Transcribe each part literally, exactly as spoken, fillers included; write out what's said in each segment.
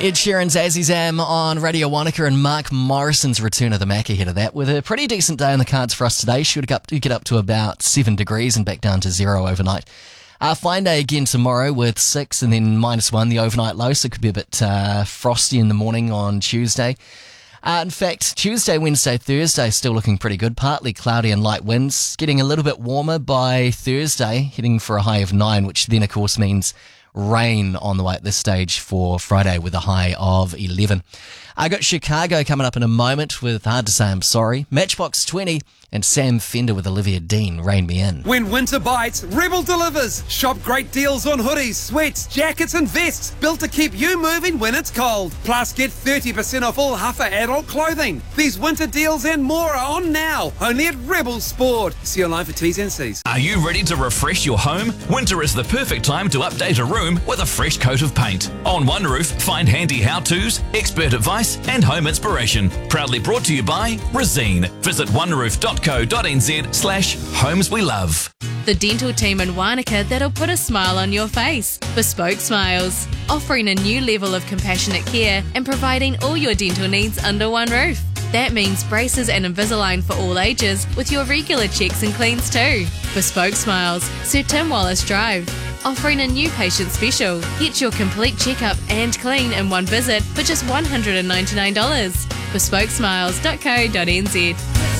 Ed Sheeran's Azizam on Radio Wanaka, and Mark Morrison's Return of the Mac ahead of that, with a pretty decent day on the cards for us today. Should get up, get up to about seven degrees and back down to zero overnight. Uh, fine day again tomorrow with six and then minus one, the overnight low, so it could be a bit uh, frosty in the morning on Tuesday. Uh, in fact, Tuesday, Wednesday, Thursday still looking pretty good. Partly cloudy and light winds. Getting a little bit warmer by Thursday, heading for a high of nine, which then, of course, means rain on the way at this stage for Friday with a high of eleven. I got Chicago coming up in a moment with Hard to Say I'm Sorry, Matchbox twenty, and Sam Fender with Olivia Dean, Rain Me In. When winter bites, Rebel delivers. Shop great deals on hoodies, sweats, jackets and vests, built to keep you moving when it's cold. Plus, get thirty percent off all Huffer adult clothing. These winter deals and more are on now, only at Rebel Sport. See online for T's and C's. Are you ready to refresh your home? Winter is the perfect time to update a room with a fresh coat of paint. On One Roof, find handy how-tos, expert advice and home inspiration. Proudly brought to you by Resene. Visit oneroof.co.nz slash homes we love. The dental team in Wanaka that'll put a smile on your face. Bespoke Smiles, offering a new level of compassionate care and providing all your dental needs under one roof. That means braces and Invisalign for all ages, with your regular checks and cleans too. Bespoke Smiles, Sir Tim Wallace Drive, offering a new patient special. Get your complete checkup and clean in one visit for just one hundred ninety-nine dollars. bespoke smiles dot co dot n z.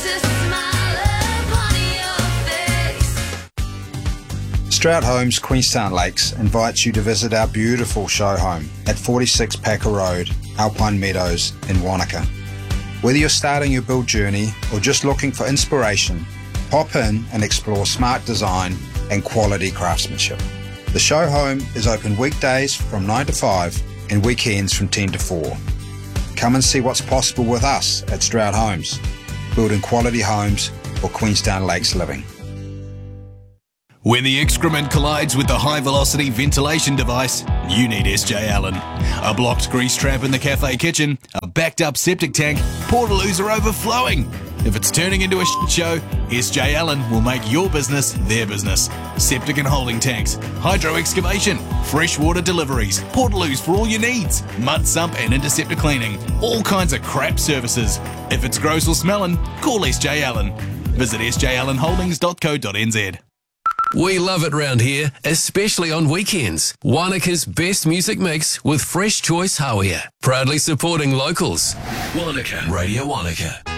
Stroud Homes Queenstown Lakes invites you to visit our beautiful show home at forty-six Packer Road, Alpine Meadows in Wanaka. Whether you're starting your build journey or just looking for inspiration, pop in and explore smart design and quality craftsmanship. The show home is open weekdays from nine to five and weekends from ten to four. Come and see what's possible with us at Stroud Homes, building quality homes for Queenstown Lakes living. When the excrement collides with the high-velocity ventilation device, you need S J Allen. A blocked grease trap in the cafe kitchen, a backed-up septic tank, portaloos are overflowing. If it's turning into a shit show, S J Allen will make your business their business. Septic and holding tanks, hydro excavation, freshwater deliveries, portaloos for all your needs, mud sump and interceptor cleaning, all kinds of crap services. If it's gross or smelling, call S J Allen. Visit s j allen holdings dot co dot n z. We love it round here, especially on weekends. Wanaka's best music mix with Fresh Choice Hawea. Proudly supporting locals. Wanaka, Radio Wanaka.